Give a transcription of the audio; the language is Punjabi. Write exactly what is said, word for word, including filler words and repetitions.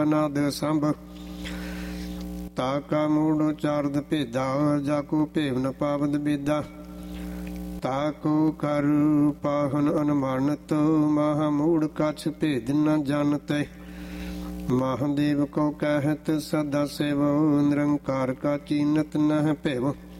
ਨਾਦ ਸੰਭ ਤਾਕਾ ਮੂੜ ਉਚਾਰਦ ਭੇਦਾ ਜਾਕੋ ਭੇਵ ਨ ਪਾਵਦ ਬੇਦਾ ਤਾਕੋ ਕਰ ਪਾਹਨ ਅਨੁਮਾਨਤ ਮਹਾ ਮੂੜ ਕਛ ਭੇਦ ਨ ਜਾਣਤੈ ਮਹਾਦੇਵ ਕੋ ਕਹਿਤ ਸਦਾ ਸੇਵ ਨਿਰੰਕਾਰ ਕਾ ਚੀਨਤ ਨਹਿ ਭੇਵ।